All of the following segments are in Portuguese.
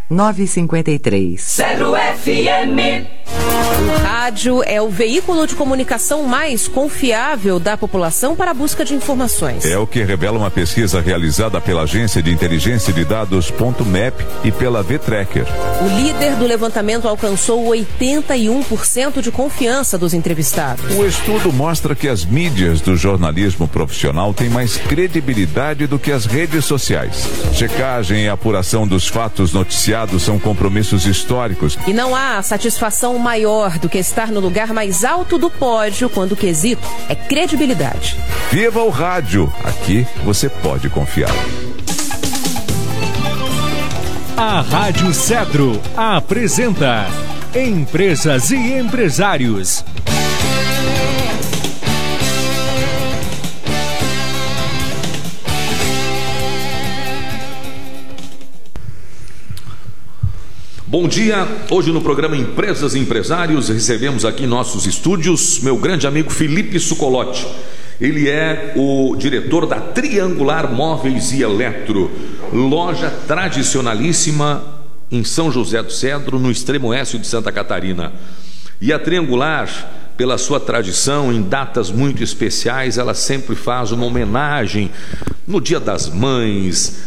953. Cedro FM. O rádio é o veículo de comunicação mais confiável da população para a busca de informações. É o que revela uma pesquisa realizada pela Agência de Inteligência de Dados .map e pela V-Tracker. O líder do levantamento alcançou 81% de confiança dos entrevistados. O estudo mostra que as mídias do jornalismo profissional têm mais credibilidade do que as redes sociais. Checagem e apuração dos fatos noticiados são compromissos históricos. E não há satisfação maior do que estar no lugar mais alto do pódio quando o quesito é credibilidade. Viva o rádio! Aqui você pode confiar. A Rádio Cedro apresenta Empresas e Empresários. Bom dia, hoje no programa Empresas e Empresários recebemos aqui em nossos estúdios meu grande amigo Felipe Sucolotti. Ele é o diretor da Triangular Móveis e Eletro, loja tradicionalíssima em São José do Cedro, no extremo oeste de Santa Catarina. E a Triangular, pela sua tradição, em datas muito especiais, ela sempre faz uma homenagem no Dia das Mães,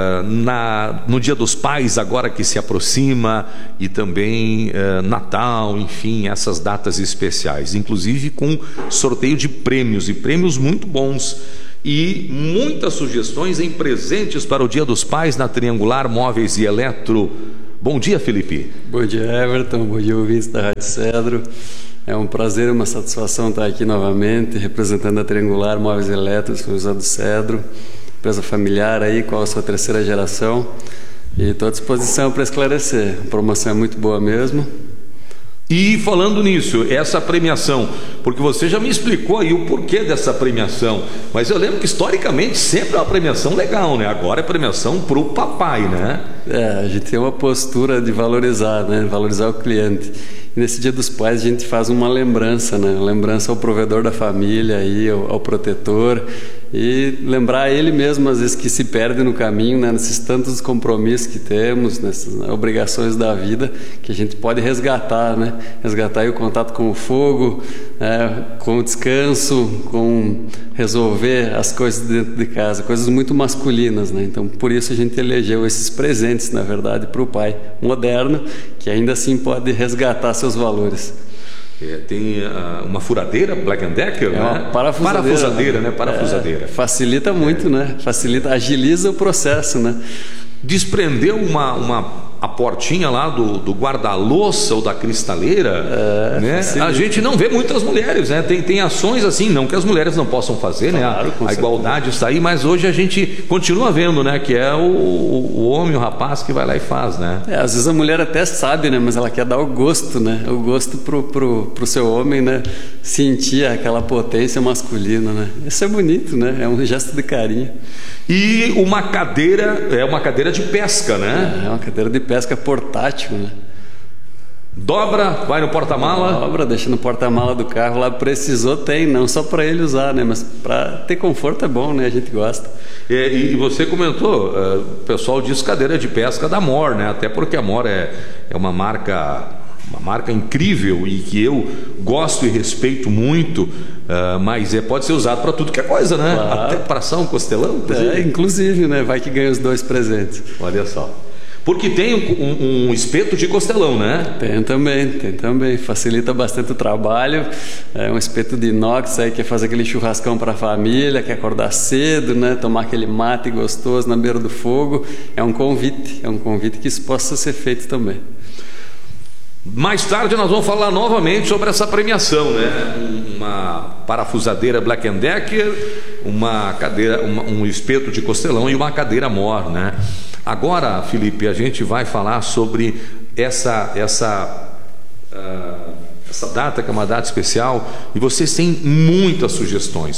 no Dia dos Pais, agora que se aproxima, e também Natal, enfim, essas datas especiais, inclusive com sorteio de prêmios, e prêmios muito bons, e muitas sugestões em presentes para o Dia dos Pais na Triangular Móveis e Eletro. Bom dia, Felipe. Bom dia, Everton. Bom dia, ouvintes da Rádio Cedro. É um prazer e uma satisfação estar aqui novamente, representando a Triangular Móveis e Eletro, São José do Cedro, empresa familiar aí, com a sua terceira geração, e estou à disposição para esclarecer. A promoção é muito boa mesmo. E falando nisso, essa premiação, porque você já me explicou aí o porquê dessa premiação, mas eu lembro que historicamente sempre é uma premiação legal, né? Agora é premiação para o papai, né? A gente tem uma postura de valorizar, né? Valorizar o cliente. E nesse Dia dos Pais a gente faz uma lembrança, né? Lembrança ao provedor da família, aí, ao protetor, e lembrar ele mesmo, às vezes, que se perde no caminho, né? Nesses tantos compromissos que temos, nessas obrigações da vida, que a gente pode resgatar, né? Resgatar aí o contato com o fogo, com o descanso, com resolver as coisas dentro de casa, coisas muito masculinas, né? Então, por isso a gente elegeu esses presentes, na verdade, para o pai moderno, que ainda assim pode resgatar seus valores. Tem uma furadeira Black Decker, né? Uma parafusadeira, né? Parafusadeira. Facilita muito, né? Facilita, agiliza o processo, né? Desprendeu a portinha lá do guarda-louça ou da cristaleira, né? A gente não vê muitas mulheres, né? Tem ações assim, não que as mulheres não possam fazer, claro, né? A igualdade está aí, mas hoje a gente continua vendo, né? Que é o homem, o rapaz que vai lá e faz, né? Às vezes a mulher até sabe, né? Mas ela quer dar o gosto, né? O gosto pro seu homem, né? Sentir aquela potência masculina, né? Isso é bonito, né? É um gesto de carinho. E uma cadeira de pesca, né? É uma cadeira de pesca portátil, né? Dobra, vai no porta-mala. Dobra, deixa no porta-mala do carro. Lá precisou, tem, não só para ele usar, né? Mas para ter conforto é bom, né? A gente gosta. E você comentou, o pessoal diz cadeira de pesca da Mor, né? Até porque a Mor é uma marca incrível e que eu gosto e respeito muito, mas pode ser usado para tudo que é coisa, né? Claro. Até para São Costelão. Inclusive, né? Vai que ganha os dois presentes. Olha só. Porque tem um espeto de costelão, né? Tem também. Facilita bastante o trabalho. É um espeto de inox aí, quer fazer aquele churrascão para a família, quer acordar cedo, né? Tomar aquele mate gostoso na beira do fogo. É um convite que isso possa ser feito também. Mais tarde nós vamos falar novamente sobre essa premiação, né? Uma parafusadeira Black Decker, uma cadeira, um espeto de costelão e uma cadeira Mor, né? Agora, Felipe, a gente vai falar sobre essa data, que é uma data especial, e vocês têm muitas sugestões,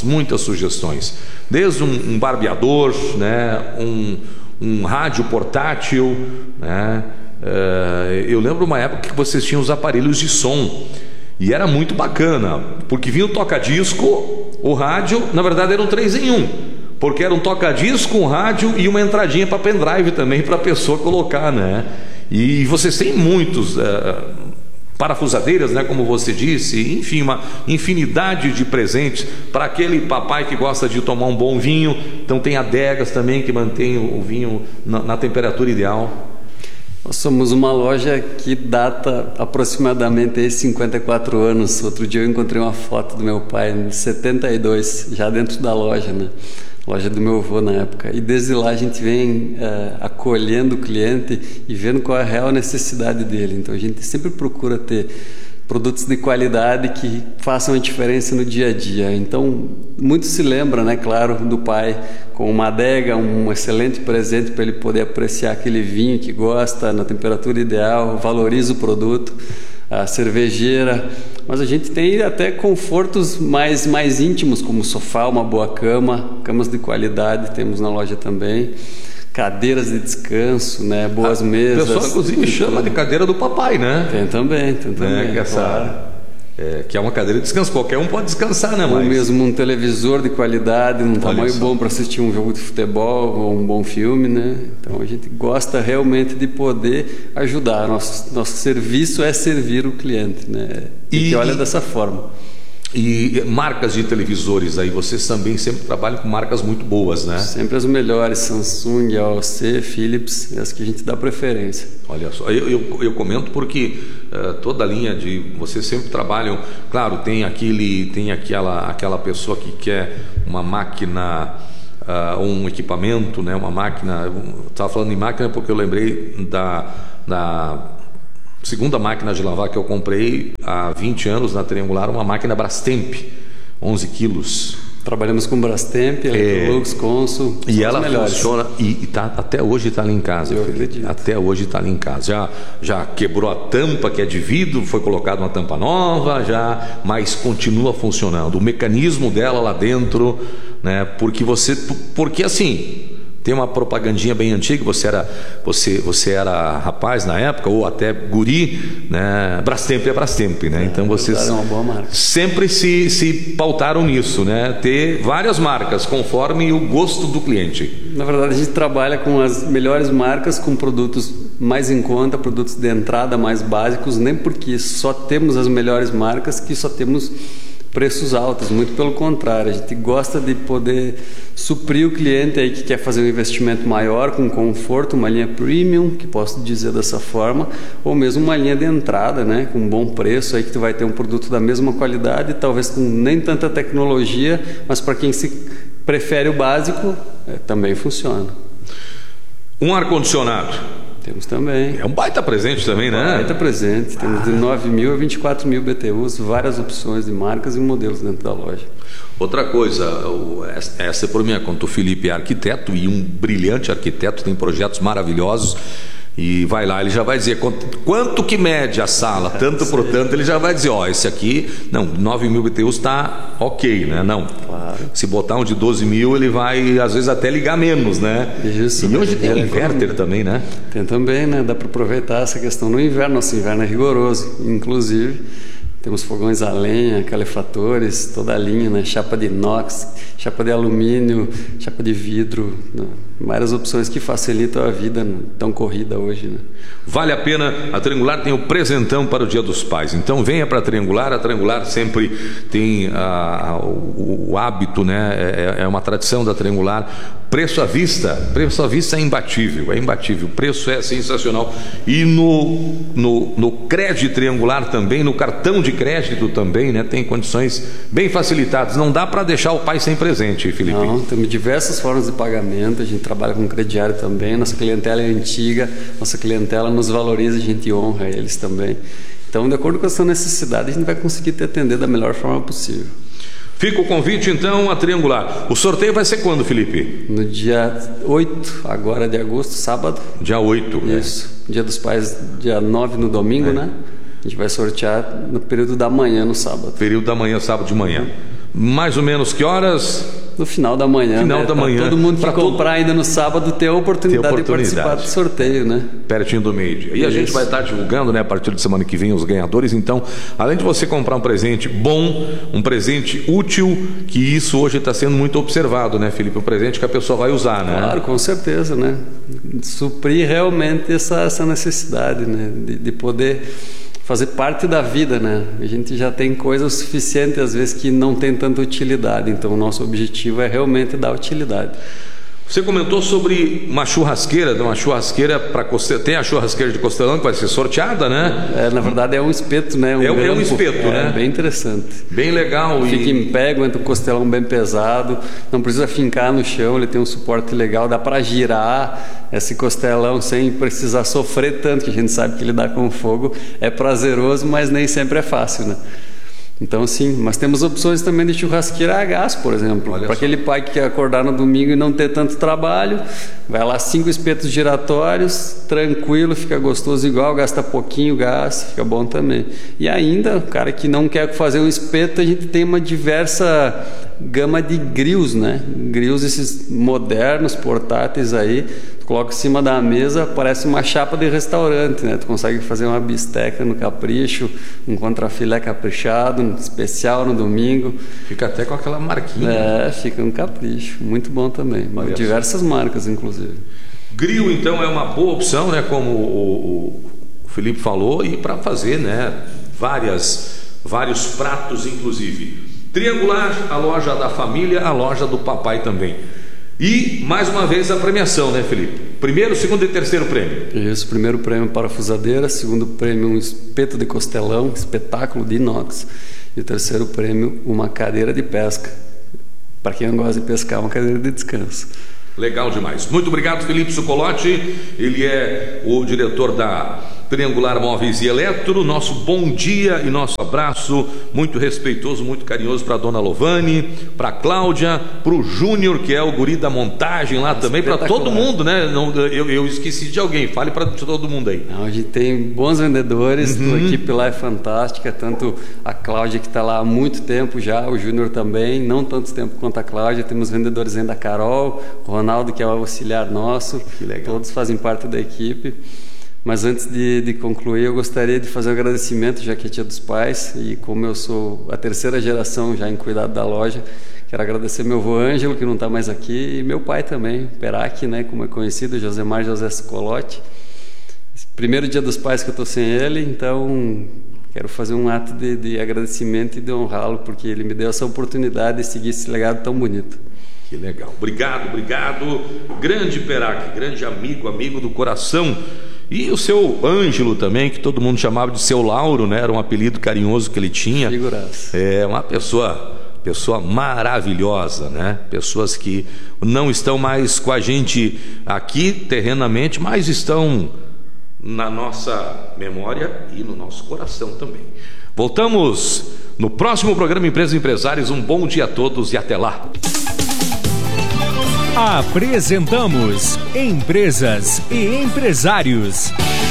desde um barbeador, né? Um rádio portátil, né? Eu lembro uma época que vocês tinham os aparelhos de som e era muito bacana, porque vinha o toca-disco, o rádio, na verdade era um 3 em 1, porque era um toca-disco, um rádio e uma entradinha para pendrive também para a pessoa colocar, né? E vocês têm muitos parafusadeiras, né, como você disse, enfim, uma infinidade de presentes para aquele papai que gosta de tomar um bom vinho. Então tem adegas também que mantém o vinho na temperatura ideal. Nós somos uma loja que data aproximadamente aí 54 anos. Outro dia eu encontrei uma foto do meu pai, em 72, já dentro da loja, né? Loja do meu avô na época. E desde lá a gente vem acolhendo o cliente e vendo qual é a real necessidade dele. Então a gente sempre procura ter produtos de qualidade que façam a diferença no dia a dia. Então, muito se lembra, né, claro, do pai com uma adega, um excelente presente para ele poder apreciar aquele vinho que gosta, na temperatura ideal, valoriza o produto, a cervejeira. Mas a gente tem até confortos mais íntimos, como sofá, uma boa cama, camas de qualidade temos na loja também. Cadeiras de descanso, né? Boas mesas. O pessoal, inclusive, chama de cadeira do papai, né? Tem também, claro. Que é uma cadeira de descanso, qualquer um pode descansar, né? Ou mesmo um televisor de qualidade, num tamanho bom para assistir um jogo de futebol ou um bom filme, né? Então a gente gosta realmente de poder ajudar. Nosso serviço é servir o cliente, né? E olha dessa forma. E marcas de televisores aí, vocês também sempre trabalham com marcas muito boas, né? Sempre as melhores, Samsung, AOC, Philips, as que a gente dá preferência. Olha só, eu comento porque toda a linha de... Vocês sempre trabalham... Claro, tem aquela pessoa que quer uma máquina, um equipamento, né? Uma máquina... Estava falando em máquina porque eu lembrei da segunda máquina de lavar que eu comprei há 20 anos na Triangular, uma máquina Brastemp, 11 quilos. Trabalhamos com Brastemp, Electrolux, Consul. E ela funciona, e até hoje está ali em casa. Eu acredito. Até hoje está ali em casa. Já quebrou a tampa, que é de vidro, foi colocada uma tampa nova, mas continua funcionando. O mecanismo dela lá dentro, né? Porque assim... Tem uma propagandinha bem antiga, você era rapaz na época, ou até guri, né? Brastemp é Brastemp, né? Então vocês uma boa marca. Sempre se pautaram nisso, né? Ter várias marcas, conforme o gosto do cliente. Na verdade, a gente trabalha com as melhores marcas, com produtos mais em conta, produtos de entrada mais básicos, nem porque só temos as melhores marcas que só temos preços altos, muito pelo contrário, a gente gosta de poder suprir o cliente aí que quer fazer um investimento maior, com conforto, uma linha premium, que posso dizer dessa forma, ou mesmo uma linha de entrada, né, com um bom preço, aí que tu vai ter um produto da mesma qualidade, talvez com nem tanta tecnologia, mas para quem se prefere o básico, também funciona. Um ar-condicionado. Temos também. É um baita presente também, né? Baita presente. Temos de 9.000 a 24.000 BTUs, várias opções de marcas e modelos dentro da loja. Outra coisa, essa é por minha conta. O Felipe é arquiteto e um brilhante arquiteto, tem projetos maravilhosos. E vai lá, ele já vai dizer quanto que mede a sala, tanto por tanto, ele já vai dizer, esse aqui, não, 9.000 BTUs está ok, né? Não, claro. Se botar um de 12.000, ele vai às vezes até ligar menos, né? Isso. E hoje tem um inverter também, né? Tem também, né? Dá para aproveitar essa questão no inverno. Nosso inverno é rigoroso, inclusive temos fogões a lenha, calefatores, toda a linha, né? Chapa de inox, chapa de alumínio, chapa de vidro, né? Várias opções que facilitam a vida tão corrida hoje, né? Vale a pena. A Triangular tem o presentão para o Dia dos Pais, então venha para a Triangular sempre tem o hábito, né? É uma tradição da Triangular. Preço à vista é imbatível, o preço é sensacional. E no crédito Triangular também, no cartão de crédito também, né? Tem condições bem facilitadas. Não dá para deixar o pai sem presente, Felipe. Não, temos diversas formas de pagamento. A gente trabalha com crediário também. Nossa clientela é antiga, nossa clientela nos valoriza, a gente honra eles também. Então, de acordo com a sua necessidade, a gente vai conseguir te atender da melhor forma possível. Fica o convite então a Triangular. O sorteio vai ser quando, Felipe? No dia 8 agora de agosto, sábado. Dia 8. Isso. Dia dos Pais, dia 9 no domingo, né? A gente vai sortear no período da manhã no sábado. Período da manhã, sábado de manhã. Mais ou menos que horas? No final da manhã. Final da manhã. Todo mundo que comprar ainda no sábado ter a oportunidade de participar do sorteio, né? Pertinho do meio-dia. E a gente vai estar divulgando, né, a partir de semana que vem, os ganhadores. Então, além de você comprar um presente bom, um presente útil, que isso hoje está sendo muito observado, né, Felipe? Um presente que a pessoa vai usar, né? Claro, com certeza, né? Suprir realmente essa necessidade, né? De poder fazer parte da vida, né? A gente já tem coisa o suficiente, às vezes, que não tem tanta utilidade. Então, o nosso objetivo é realmente dar utilidade. Você comentou sobre uma churrasqueira para costelão. Tem a churrasqueira de costelão que vai ser sorteada, né? Na verdade é um espeto, né? É um espeto, né? Bem interessante. Bem legal. Fica em pé, aguenta um costelão bem pesado, não precisa fincar no chão, ele tem um suporte legal, dá para girar esse costelão sem precisar sofrer tanto, que a gente sabe que lidar com fogo é prazeroso, mas nem sempre é fácil, né? Então sim, mas temos opções também de churrasqueira a gás, por exemplo. Para aquele pai que quer acordar no domingo e não ter tanto trabalho, vai lá 5 espetos giratórios, tranquilo, fica gostoso igual, gasta pouquinho gás, fica bom também. E ainda, o cara que não quer fazer um espeto, a gente tem uma diversa gama de grills, né? Grills esses modernos, portáteis aí, tu coloca em cima da mesa, parece uma chapa de restaurante, né? Tu consegue fazer uma bisteca no capricho, um contrafilé caprichado, especial no domingo. Fica até com aquela marquinha. Fica um capricho, muito bom também. Diversas marcas, inclusive. Grill, então, é uma boa opção, né? Como o Felipe falou, e para fazer, né? Vários pratos, inclusive. Triangular, a loja da família, a loja do papai também. E, mais uma vez, a premiação, né, Felipe? Primeiro, segundo e terceiro prêmio. Isso, primeiro prêmio parafusadeira, segundo prêmio um espeto de costelão, espetáculo de inox. E o terceiro prêmio, uma cadeira de pesca. Para quem não gosta de pescar, uma cadeira de descanso. Legal demais. Muito obrigado, Felipe Sucolotti. Ele é o diretor da Triangular Móveis e Eletro. Nosso bom dia e nosso abraço muito respeitoso, muito carinhoso para a dona Lovane, para a Cláudia, para o Júnior, que é o guri da montagem lá também, para todo mundo, né? Eu esqueci de alguém, fale para todo mundo aí. Não, a gente tem bons vendedores, a equipe lá é fantástica, tanto a Cláudia que está lá há muito tempo já, o Júnior também, não tanto tempo quanto a Cláudia. Temos vendedores ainda, a Carol, o Ronaldo, que é o auxiliar nosso, que legal. Todos fazem parte da equipe. Mas antes de concluir, eu gostaria de fazer um agradecimento, já que é Dia dos Pais, e como eu sou a terceira geração já em cuidado da loja, quero agradecer meu avô Ângelo, que não está mais aqui, e meu pai também, Perac, né, como é conhecido, Josemar José Sucolotti. Primeiro Dia dos Pais que eu estou sem ele, então quero fazer um ato de agradecimento e de honrá-lo, porque ele me deu essa oportunidade de seguir esse legado tão bonito. Que legal, obrigado, grande Perac, grande amigo do coração. E o seu Ângelo também, que todo mundo chamava de seu Lauro, né? Era um apelido carinhoso que ele tinha. Figuraça. É uma pessoa maravilhosa, né? Pessoas que não estão mais com a gente aqui terrenamente, mas estão na nossa memória e no nosso coração também. Voltamos no próximo programa Empresas e Empresários. Um bom dia a todos e até lá. Apresentamos Empresas e Empresários.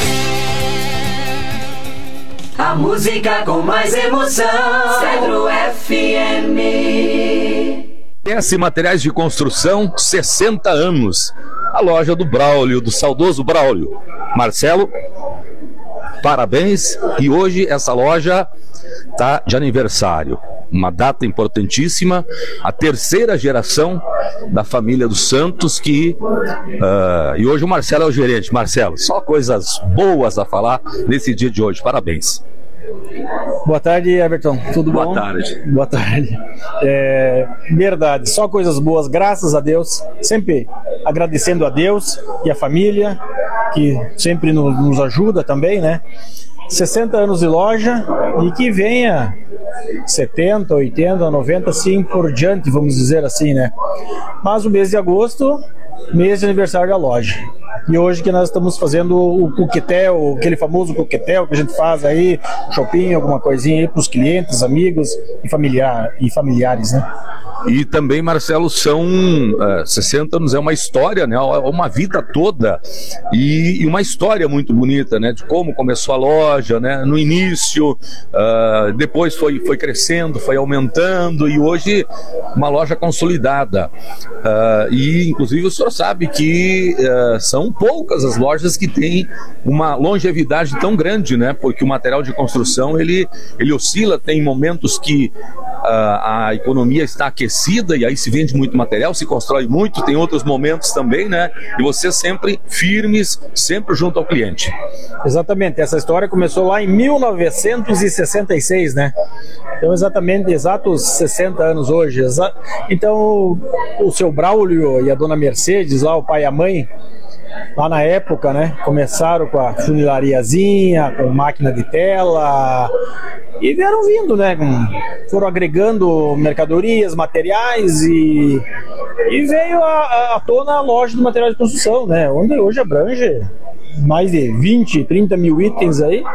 A música com mais emoção. Cedro FM. S Materiais de Construção, 60 anos. A loja do Braulio, do saudoso Braulio. Marcelo, parabéns. E hoje essa loja está de aniversário. Uma data importantíssima, a terceira geração da família dos Santos, e hoje o Marcelo é o gerente. Marcelo, só coisas boas a falar nesse dia de hoje, parabéns. Boa tarde, Everton, tudo bom? Boa tarde. Boa tarde. Verdade, só coisas boas, graças a Deus, sempre agradecendo a Deus e a família, que sempre nos ajuda também, né? 60 anos de loja e que venha 70, 80, 90, assim por diante, vamos dizer assim, né? Mas o mês de agosto, mês de aniversário da loja. E hoje que nós estamos fazendo o coquetel, aquele famoso coquetel que a gente faz aí, shopping, alguma coisinha aí para os clientes, amigos e familiares, né? E também, Marcelo, são 60 anos, é uma história, né? Uma vida toda e uma história muito bonita, né? De como começou a loja, né? No início, depois foi crescendo, foi aumentando e hoje uma loja consolidada. E inclusive o senhor sabe que são poucas as lojas que têm uma longevidade tão grande, né? Porque o material de construção ele oscila, tem momentos que a economia está aquecida e aí se vende muito material, se constrói muito, tem outros momentos também, né? E vocês sempre firmes, sempre junto ao cliente. Exatamente, essa história começou lá em 1966, né? Então exatos 60 anos hoje. Então o seu Braulio e a dona Mercedes, lá o pai e a mãe, lá na época, né, começaram com a funilariazinha, com máquina de tela e vieram vindo, né, foram agregando mercadorias, materiais e veio à tona a loja de material de construção, né, onde hoje abrange mais de 20, 30 mil itens aí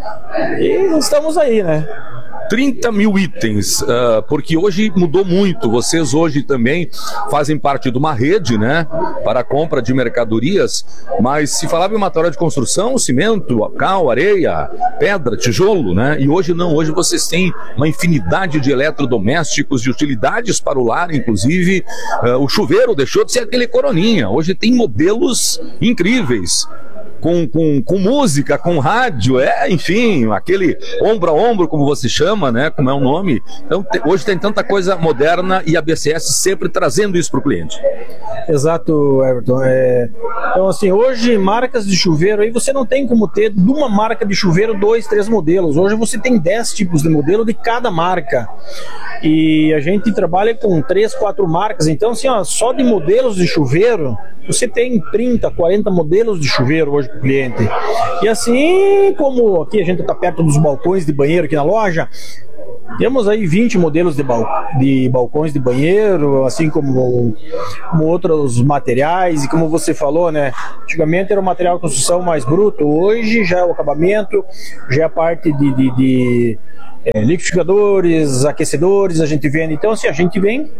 e estamos aí, né. 30 mil itens, porque hoje mudou muito. Vocês hoje também fazem parte de uma rede, né, para a compra de mercadorias, mas se falava em material de construção, cimento, cal, areia, pedra, tijolo, né, e hoje não, hoje vocês têm uma infinidade de eletrodomésticos, de utilidades para o lar, inclusive o chuveiro deixou de ser aquele coroninha, hoje tem modelos incríveis. Com música, com rádio, enfim, aquele ombro a ombro, como você chama, né, como é o nome. Então, hoje tem tanta coisa moderna e a BCS sempre trazendo isso para o cliente. Exato, Everton. Então, assim, hoje, marcas de chuveiro, aí você não tem como ter de uma marca de chuveiro 2, 3 modelos. Hoje você tem 10 tipos de modelo de cada marca. E a gente trabalha com 3, 4 marcas. Então, assim, só de modelos de chuveiro, você tem 30, 40 modelos de chuveiro hoje para o cliente. E assim como aqui a gente está perto dos balcões de banheiro aqui na loja, temos aí 20 modelos de balcões de banheiro, assim como outros materiais, e como você falou, né? Antigamente era um material de construção mais bruto, hoje já é o acabamento, já é a parte de liquidificadores, aquecedores, a gente vende. Então, assim, a gente vem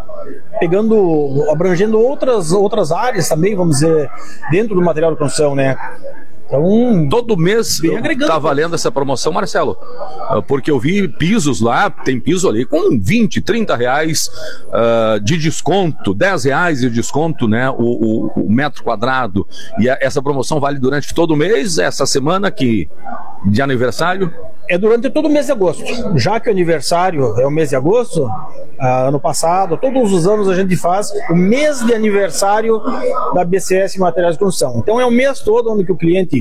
abrangendo outras áreas também, vamos dizer, dentro do material de construção, né? Então, todo mês tá valendo essa promoção, Marcelo, porque eu vi pisos lá, tem piso ali com 20, 30 reais de desconto, 10 reais de desconto, né, o metro quadrado, e essa promoção vale durante todo o mês, essa semana de aniversário? É durante todo o mês de agosto, já que o aniversário é o mês de agosto. Ano passado, todos os anos a gente faz o mês de aniversário da BCS Materiais de Construção. Então é o mês todo onde que o cliente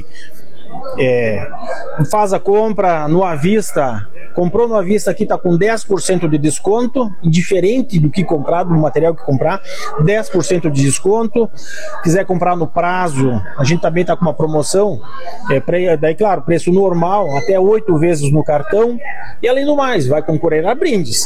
faz a compra no à vista, comprou no à vista aqui, está com 10% de desconto, diferente do que comprar, do material que comprar, 10% de desconto. Quiser comprar no prazo, a gente também está com uma promoção, daí claro, preço normal, até 8 vezes no cartão, e além do mais, vai concorrer a brindes.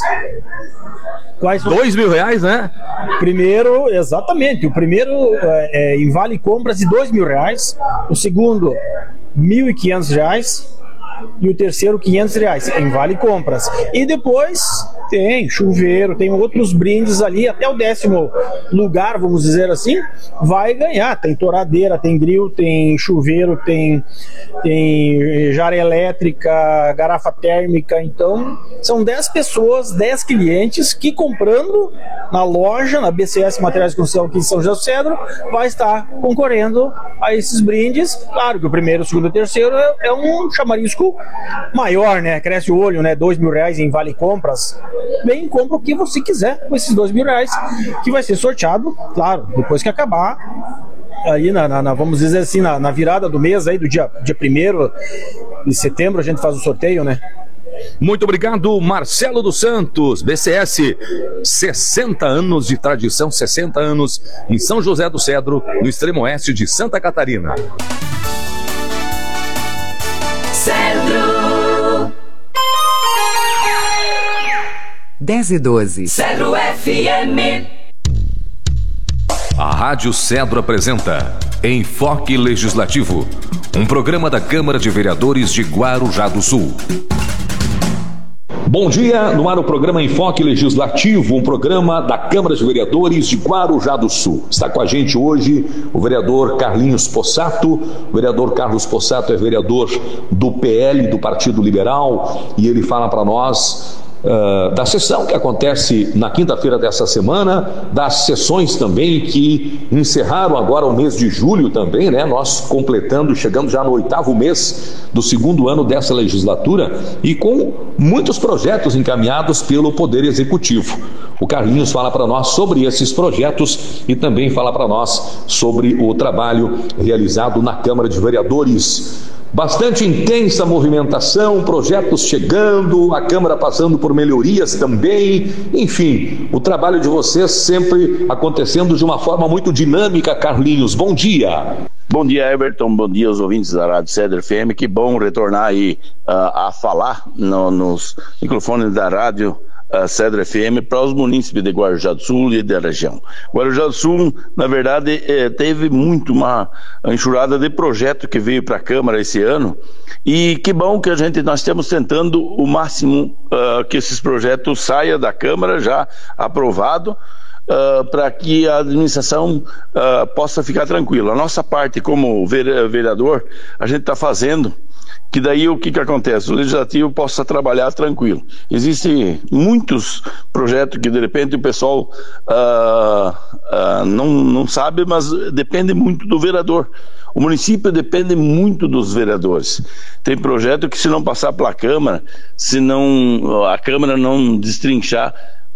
R$2.000, né? Primeiro, exatamente, o primeiro em vale compras de R$2.000, o segundo R$1.500 e o terceiro R$500 em vale compras. E depois tem chuveiro, tem outros brindes ali, até o 10º lugar, vamos dizer assim, vai ganhar. Tem toradeira, tem grill, tem chuveiro, tem jarra elétrica, garrafa térmica. Então são 10 pessoas, 10 clientes que comprando na loja, na BCS Materiais de Construção aqui em São José do Cedro, vai estar concorrendo a esses brindes. Claro que o primeiro, o segundo e o terceiro é um chamarisco maior, né? Cresce o olho, né? R$2.000 em vale compras. Bem, compra o que você quiser com esses R$2.000, que vai ser sorteado, claro, depois que acabar aí vamos dizer assim, na virada do mês aí, do dia 1º de setembro, a gente faz o sorteio, né? Muito obrigado, Marcelo dos Santos. BCS, 60 anos de tradição, 60 anos em São José do Cedro, no extremo oeste de Santa Catarina. Cedro 10:12. Cedro FM. A Rádio Cedro apresenta Enfoque Legislativo, um programa da Câmara de Vereadores de Guarujá do Sul. Bom dia, no ar o programa Enfoque Legislativo, um programa da Câmara de Vereadores de Guarujá do Sul. Está com a gente hoje o vereador Carlinhos Possato. O vereador Carlos Possato é vereador do PL, do Partido Liberal, e ele fala para nós da sessão que acontece na quinta-feira dessa semana, das sessões também que encerraram agora o mês de julho também, né? Nós chegando já no 8º mês do 2º ano dessa legislatura e com muitos projetos encaminhados pelo Poder Executivo. O Carlinhos fala para nós sobre esses projetos e também fala para nós sobre o trabalho realizado na Câmara de Vereadores. Bastante intensa movimentação, projetos chegando, a Câmara passando por melhorias também, enfim, o trabalho de vocês sempre acontecendo de uma forma muito dinâmica. Carlinhos, bom dia. Bom dia, Everton, bom dia aos ouvintes da Rádio Cedro FM, que bom retornar aí a falar nos microfones da Rádio Cedro FM para os munícipes de Guarujá do Sul e da região. Guarujá do Sul, na verdade, teve uma enxurrada de projeto que veio para a Câmara esse ano, e que bom que nós estamos tentando o máximo que esses projetos saiam da Câmara já aprovado, para que a administração possa ficar tranquila. A nossa parte como vereador, a gente está fazendo, que daí o que acontece? O Legislativo possa trabalhar tranquilo. Existem muitos projetos que de repente o pessoal não sabe, mas depende muito do vereador. O município depende muito dos vereadores. Tem projeto que, se não passar pela Câmara, se não, a Câmara não destrinchar,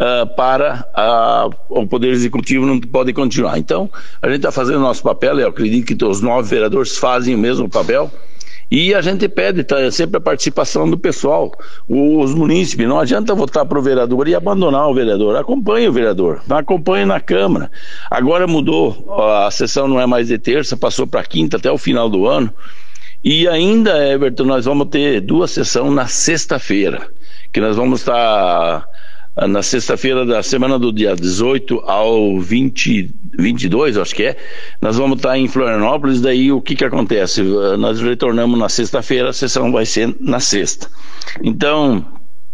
o Poder Executivo não pode continuar. Então, a gente está fazendo o nosso papel, eu acredito que os 9 vereadores fazem o mesmo papel, e a gente pede sempre a participação do pessoal, os munícipes. Não adianta votar para o vereador e abandonar o vereador. Acompanhe o vereador, acompanhe na Câmara. Agora mudou, a sessão não é mais de terça, passou para quinta até o final do ano, e ainda, Everton, nós vamos ter 2 sessões na sexta-feira, que nós vamos estar na sexta-feira da semana do dia 18 ao 22, acho que nós vamos estar em Florianópolis. Daí o que acontece? Nós retornamos na sexta-feira, a sessão vai ser na sexta. Então,